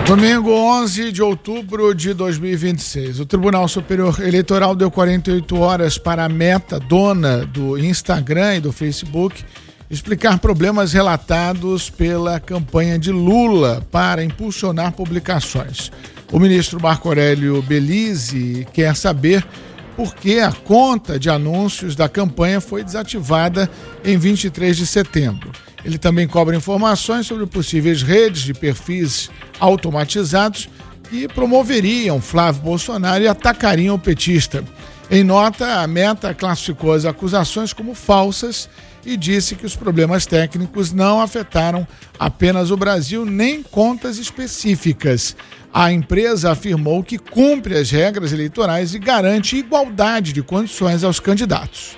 Domingo 11 de outubro de 2026, o Tribunal Superior Eleitoral deu 48 horas para a Meta, dona do Instagram e do Facebook, explicar problemas relatados pela campanha de Lula para impulsionar publicações. O ministro Marco Aurélio Belize quer saber por que a conta de anúncios da campanha foi desativada em 23 de setembro. Ele também cobra informações sobre possíveis redes de perfis automatizados que promoveriam Flávio Bolsonaro e atacariam o petista. Em nota, a Meta classificou as acusações como falsas e disse que os problemas técnicos não afetaram apenas o Brasil nem contas específicas. A empresa afirmou que cumpre as regras eleitorais e garante igualdade de condições aos candidatos.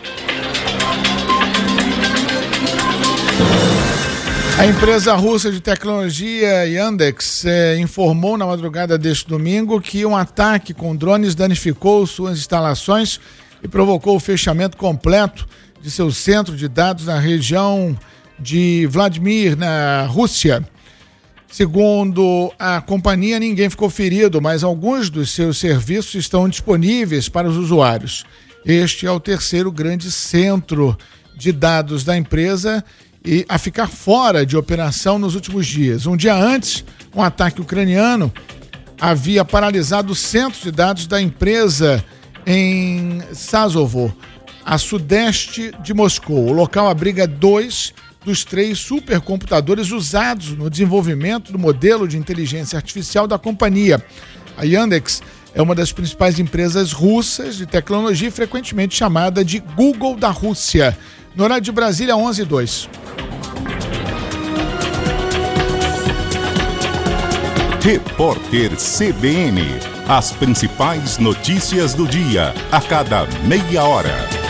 A empresa russa de tecnologia Yandex informou na madrugada deste domingo que um ataque com drones danificou suas instalações e provocou o fechamento completo de seu centro de dados na região de Vladimir, na Rússia. Segundo a companhia, ninguém ficou ferido, mas alguns dos seus serviços estão disponíveis para os usuários. Este é o terceiro grande centro de dados da empresa e a ficar fora de operação nos últimos dias. Um dia antes, um ataque ucraniano havia paralisado o centro de dados da empresa em Sazovo, a sudeste de Moscou. O local abriga 2 dos 3 supercomputadores usados no desenvolvimento do modelo de inteligência artificial da companhia. A Yandex é uma das principais empresas russas de tecnologia, frequentemente chamada de Google da Rússia. No horário de Brasília, 11h02. Repórter CBN. As principais notícias do dia, a cada meia hora.